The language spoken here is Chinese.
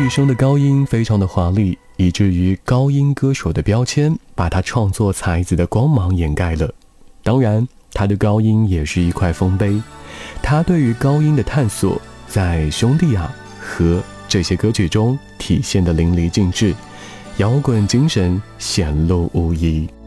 一生的高音非常的华丽，以至于高音歌手的标签把他创作才子的光芒掩盖了。当然，他的高音也是一块丰碑，他对于高音的探索在《兄弟啊》和这些歌曲中体现得淋漓尽致，摇滚精神显露无遗。